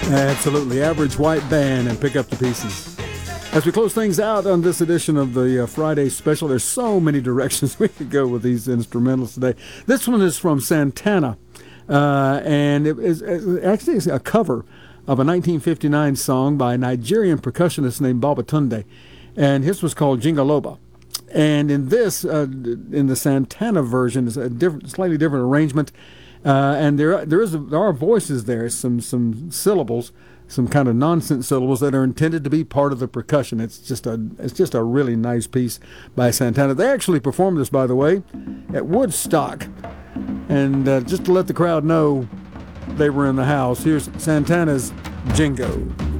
Absolutely. Average White Band and Pick Up the Pieces. As we close things out on this edition of the Friday special, there's so many directions we could go with these instrumentals today. This one is from Santana, and it is actually a cover of a 1959 song by a Nigerian percussionist named Babatunde, and his was called Jingaloba. And in this, in the Santana version, is a slightly different arrangement, and there are voices there, some syllables, some kind of nonsense syllables that are intended to be part of the percussion. It's just a really nice piece by Santana. They actually performed this, by the way, at Woodstock, and just to let the crowd know they were in the house, here's Santana's Jingo.